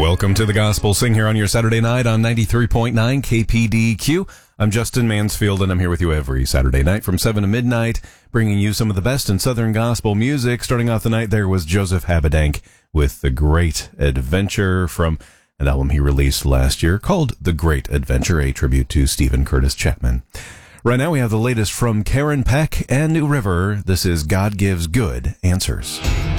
Welcome to the Gospel Sing here on your Saturday night on 93.9 KPDQ. I'm Justin Mansfield, and I'm here with you every Saturday night from 7 to midnight, bringing you some of the best in Southern gospel music. Starting off the night there was Joseph Habedank with The Great Adventure from an album he released last year called The Great Adventure, a tribute to Stephen Curtis Chapman. Right now we have the latest from Karen Peck and New River. This is God Gives Good Answers.